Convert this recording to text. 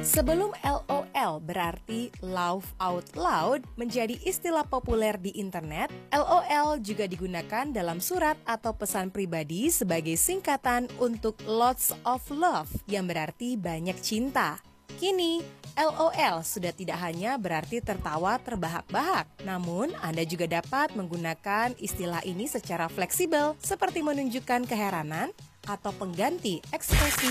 Sebelum LOL berarti laugh out loud menjadi istilah populer di internet, LOL juga digunakan dalam surat atau pesan pribadi sebagai singkatan untuk lots of love yang berarti banyak cinta. Kini, LOL sudah tidak hanya berarti tertawa terbahak-bahak, namun Anda juga dapat menggunakan istilah ini secara fleksibel seperti menunjukkan keheranan atau pengganti ekspresi